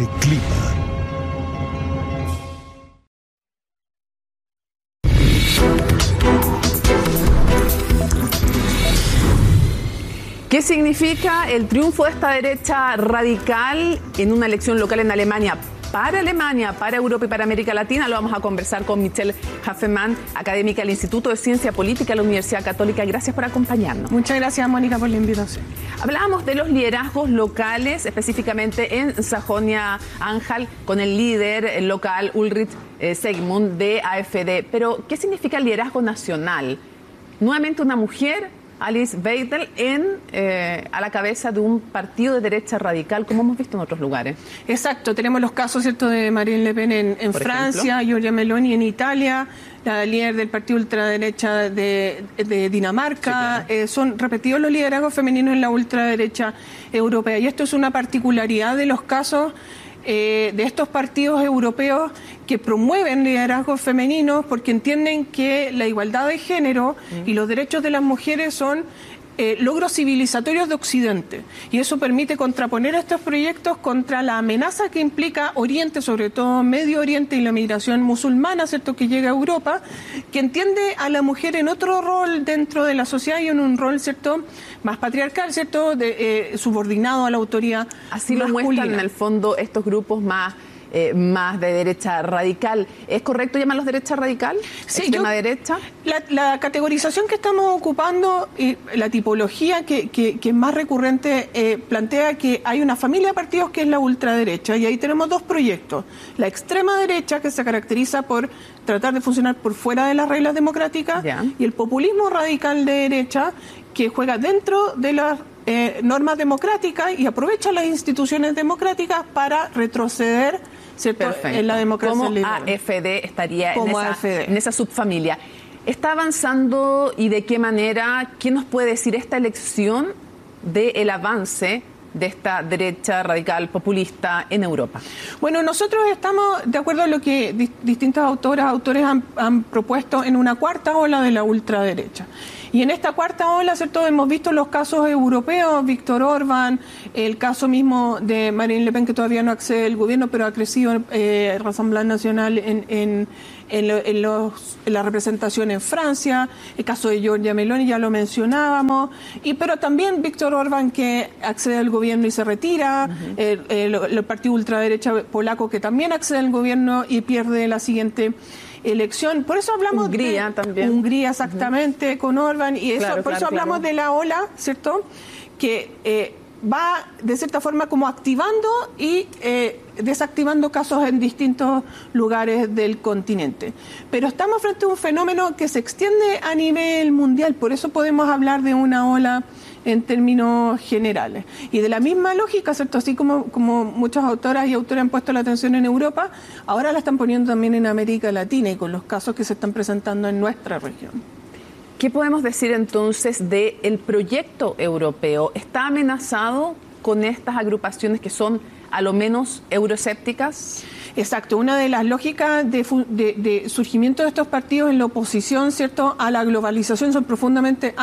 Clima. ¿Qué significa el triunfo de esta derecha radical en una elección local en Alemania, para Europa y para América Latina? Lo vamos a conversar con Michelle Hafemann, académica del Instituto de Ciencia Política de la Universidad Católica. Gracias por acompañarnos. Muchas gracias, Mónica, por la invitación. Hablábamos de los liderazgos locales, específicamente en Sajonia-Anhalt, con el líder local Ulrich Seigmund de AfD. Pero, ¿qué significa el liderazgo nacional? Nuevamente una mujer, Alice Weidel, a la cabeza de un partido de derecha radical, como hemos visto en otros lugares. Exacto, tenemos los casos, ¿cierto?, de Marine Le Pen en Francia, Giorgia Meloni en Italia, la líder del partido ultraderecha de Dinamarca. Sí, claro. Son repetidos los liderazgos femeninos en la ultraderecha europea. Y esto es una particularidad de los casos de estos partidos europeos que promueven liderazgos femeninos porque entienden que la igualdad de género y los derechos de las mujeres son logros civilizatorios de Occidente, y eso permite contraponer estos proyectos contra la amenaza que implica Oriente, sobre todo Medio Oriente y la migración musulmana, ¿cierto?, que llega a Europa, que entiende a la mujer en otro rol dentro de la sociedad y en un rol, ¿cierto?, más patriarcal, ¿cierto?, subordinado a la autoridad Así masculina. Lo muestran en el fondo estos grupos más de derecha radical. ¿Es correcto llamarlos derecha radical? Sí, ¿Extrema derecha? La categorización que estamos ocupando y la tipología que es más recurrente plantea que hay una familia de partidos que es la ultraderecha, y ahí tenemos dos proyectos. La extrema derecha, que se caracteriza por tratar de funcionar por fuera de las reglas democráticas, y el populismo radical de derecha, que juega dentro de las normas democráticas y aprovecha las instituciones democráticas para retroceder, ¿cierto?, en la democracia como liberal. AfD estaría como en esa subfamilia. ¿Está avanzando y de qué manera? ¿Qué nos puede decir esta elección del avance de esta derecha radical populista en Europa? Bueno, nosotros estamos de acuerdo a lo que distintas autores han propuesto en una cuarta ola de la ultraderecha. Y en esta cuarta ola, ¿cierto?, hemos visto los casos europeos, Víctor Orbán, el caso mismo de Marine Le Pen, que todavía no accede al gobierno, pero ha crecido Rassemblement National en la representación en Francia, el caso de Giorgia Meloni, ya lo mencionábamos, pero también Víctor Orbán, que accede al gobierno y se retira, el partido ultraderecha polaco, que también accede al gobierno y pierde la siguiente elección. Por eso hablamos Hungría también. Hungría, exactamente, con Orbán, y eso, por eso hablamos de la ola, ¿cierto?, que va de cierta forma como activando y desactivando casos en distintos lugares del continente. Pero estamos frente a un fenómeno que se extiende a nivel mundial, por eso podemos hablar de una ola en términos generales. Y de la misma lógica, ¿cierto?, así como muchas autoras y autores han puesto la atención en Europa, ahora la están poniendo también en América Latina y con los casos que se están presentando en nuestra región. ¿Qué podemos decir entonces del proyecto europeo? ¿Está amenazado con estas agrupaciones que son a lo menos euroescépticas? Exacto, una de las lógicas de surgimiento de estos partidos en la oposición, ¿cierto?, a la globalización son profundamente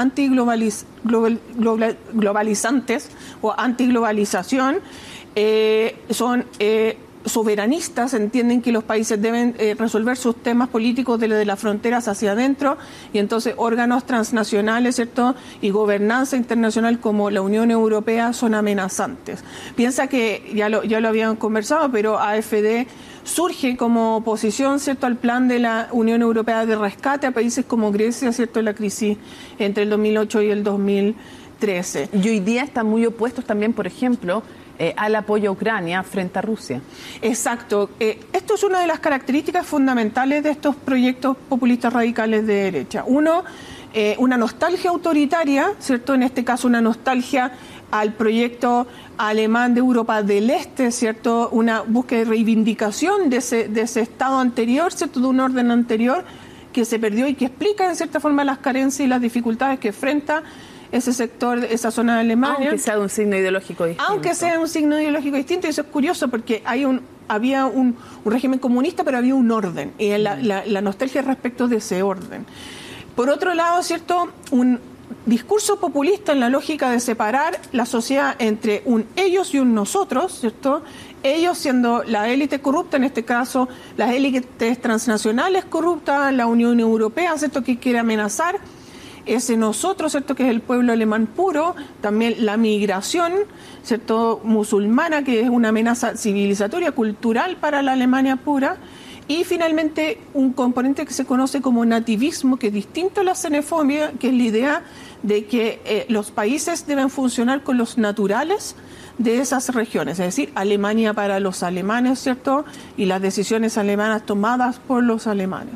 antiglobalizantes o antiglobalización, son soberanistas, entienden que los países deben resolver sus temas políticos desde las fronteras hacia adentro, y entonces órganos transnacionales, ¿cierto?, y gobernanza internacional como la Unión Europea son amenazantes. Piensa que, ya lo habían conversado, pero AfD surge como oposición, ¿cierto?, al plan de la Unión Europea de rescate a países como Grecia, ¿cierto?, en la crisis entre el 2008 y el 2013. Y hoy día están muy opuestos también, por ejemplo, al apoyo a Ucrania frente a Rusia. Exacto. Esto es una de las características fundamentales de estos proyectos populistas radicales de derecha. Uno, una nostalgia autoritaria, ¿cierto?, en este caso una nostalgia al proyecto alemán de Europa del Este, ¿cierto?, una búsqueda de reivindicación de ese Estado anterior, ¿cierto?, de un orden anterior que se perdió y que explica en cierta forma las carencias y las dificultades que enfrenta ese sector, esa zona de Alemania. Aunque sea un signo ideológico distinto. Aunque sea un signo ideológico distinto, y eso es curioso porque había un régimen comunista, pero había un orden, y la nostalgia respecto de ese orden. Por otro lado, ¿cierto?, un discurso populista en la lógica de separar la sociedad entre un ellos y un nosotros, ¿cierto?, ellos siendo la élite corrupta, en este caso las élites transnacionales corruptas, la Unión Europea, ¿cierto?, que quiere amenazar, ese nosotros, ¿cierto?, que es el pueblo alemán puro, también la migración, ¿cierto?, musulmana, que es una amenaza civilizatoria, cultural para la Alemania pura, y finalmente un componente que se conoce como nativismo, que es distinto a la xenofobia, que es la idea de que los países deben funcionar con los naturales de esas regiones, es decir, Alemania para los alemanes, ¿cierto?, y las decisiones alemanas tomadas por los alemanes.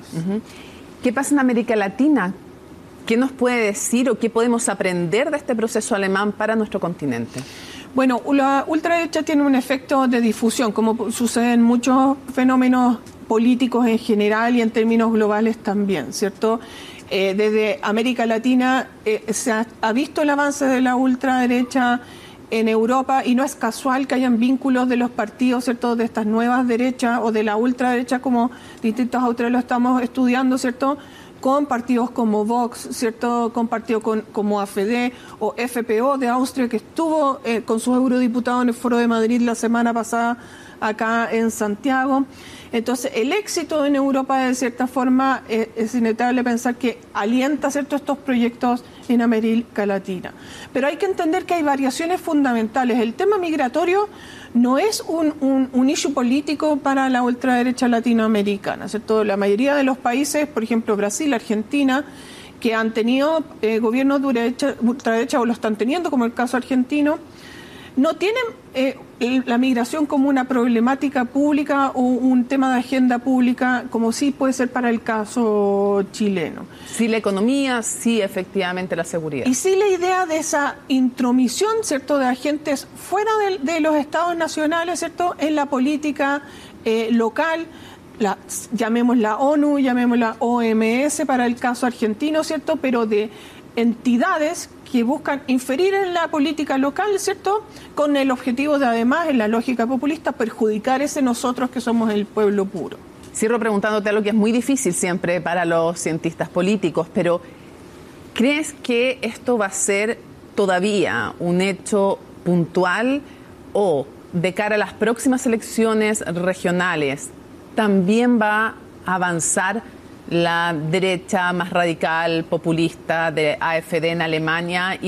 ¿Qué pasa en América Latina? ¿Qué nos puede decir o qué podemos aprender de este proceso alemán para nuestro continente? Bueno, la ultraderecha tiene un efecto de difusión, como sucede en muchos fenómenos políticos en general y en términos globales también, ¿cierto? Desde América Latina se ha visto el avance de la ultraderecha en Europa y no es casual que hayan vínculos de los partidos, ¿cierto?, de estas nuevas derechas o de la ultraderecha, como distintos autores lo estamos estudiando, ¿cierto?, con partidos como Vox, ¿cierto?, con partidos como AfD o FPO de Austria, que estuvo con sus eurodiputados en el Foro de Madrid la semana pasada acá en Santiago. Entonces, el éxito en Europa, de cierta forma, es inevitable pensar que alienta, ¿cierto?, estos proyectos en América Latina. Pero hay que entender que hay variaciones fundamentales. El tema migratorio no es un issue político para la ultraderecha latinoamericana, ¿cierto? La mayoría de los países, por ejemplo Brasil, Argentina, que han tenido gobiernos de ultraderecha o lo están teniendo, como el caso argentino, no tienen la migración como una problemática pública o un tema de agenda pública, como sí puede ser para el caso chileno. Sí, la economía, sí, efectivamente, la seguridad. Y sí, la idea de esa intromisión, ¿cierto?, de agentes fuera de los estados nacionales, ¿cierto?, en la política local, llamémosla ONU, llamémosla OMS para el caso argentino, ¿cierto?, pero de entidades que buscan inferir en la política local, ¿cierto?, con el objetivo de, además, en la lógica populista, perjudicar ese nosotros que somos el pueblo puro. Cierro preguntándote algo que es muy difícil siempre para los cientistas políticos, pero ¿crees que esto va a ser todavía un hecho puntual o de cara a las próximas elecciones regionales también va a avanzar la derecha más radical, populista de AfD en Alemania?